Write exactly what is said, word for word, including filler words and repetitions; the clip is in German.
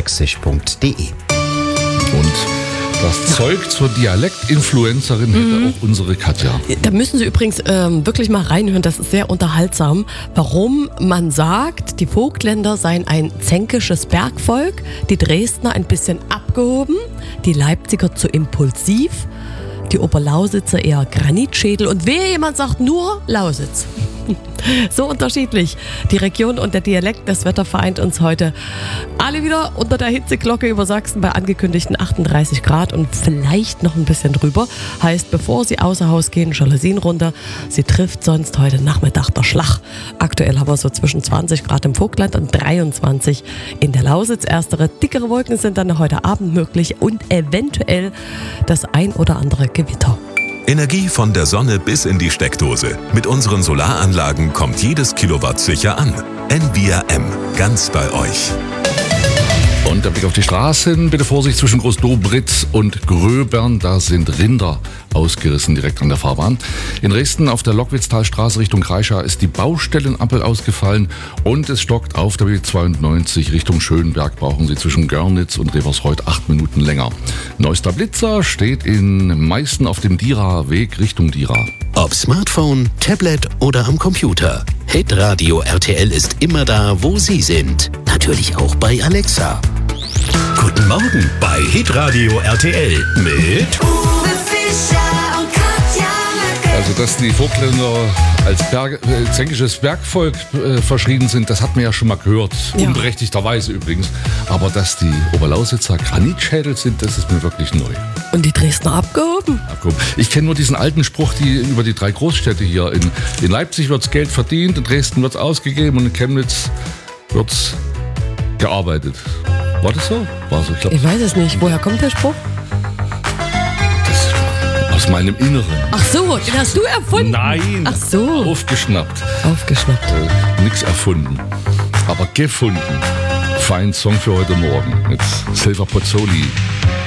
sächsisch punkt de. Und das Zeug zur Dialektinfluencerin hätte Mhm. auch unsere Katja. Da müssen Sie übrigens ähm, wirklich mal reinhören, das ist sehr unterhaltsam, warum man sagt, die Vogtländer seien ein zänkisches Bergvolk, die Dresdner ein bisschen abgehoben, die Leipziger zu impulsiv, die Oberlausitzer eher Granitschädel und wehe, jemand sagt nur Lausitz. So unterschiedlich die Region und der Dialekt. Das Wetter vereint uns heute alle wieder unter der Hitzeglocke über Sachsen bei angekündigten achtunddreißig Grad und vielleicht noch ein bisschen drüber. Heißt, bevor Sie außer Haus gehen, Jalousien runter. Sie trifft sonst heute Nachmittag der Schlag. Aktuell haben wir so zwischen zwanzig Grad im Vogtland und dreiundzwanzig in der Lausitz. Erstere dickere Wolken sind dann heute Abend möglich und eventuell das ein oder andere Gewitter. Energie von der Sonne bis in die Steckdose. Mit unseren Solaranlagen kommt jedes Kilowatt sicher an. N V R M, ganz bei euch. Und der Blick auf die Straßen. Bitte Vorsicht zwischen Großdobritz und Gröbern. Da sind Rinder ausgerissen direkt an der Fahrbahn. In Dresden auf der Lockwitztalstraße Richtung Kreischa ist die Baustellenampel ausgefallen und es stockt auf der B zweiundneunzig Richtung Schönberg. Brauchen Sie zwischen Görnitz und Reversreuth acht Minuten länger. Neuster Blitzer steht in Meißen auf dem Dira-Weg Richtung Dira. Ob Smartphone, Tablet oder am Computer. Hitradio R T L ist immer da, wo Sie sind. Natürlich auch bei Alexa. Guten Morgen bei Hitradio R T L mit Uwe Fischer und Katja Lücke. Also, dass die Vogtländer als Berg, äh, zänkisches Bergvolk äh, verschrien sind, das hat man ja schon mal gehört. Ja. Unberechtigterweise übrigens. Aber dass die Oberlausitzer Granitschädel sind, das ist mir wirklich neu. Und die Dresdner abgehoben? Abgehoben. Ich kenne nur diesen alten Spruch die, über die drei Großstädte hier. In, in Leipzig wird Geld verdient, in Dresden wird es ausgegeben und in Chemnitz wird gearbeitet. War das so? War so, ich glaube. Ich weiß es nicht. Woher kommt der Spruch? Aus meinem Inneren. Ach so, den hast du erfunden? Nein. Ach so. Aufgeschnappt. Aufgeschnappt. Äh, nix erfunden. Aber gefunden. Fein Song für heute Morgen mit Silver Pozzoli.